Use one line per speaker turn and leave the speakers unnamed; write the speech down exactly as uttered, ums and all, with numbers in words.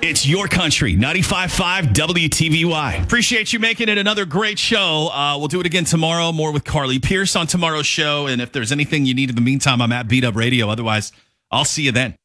It's your country, ninety-five point five W T V Y. Appreciate you making it another great show. Uh, we'll do it again tomorrow, more with Carly Pierce on tomorrow's show. And if there's anything you need in the meantime, I'm at Beat Up Radio. Otherwise, I'll see you then.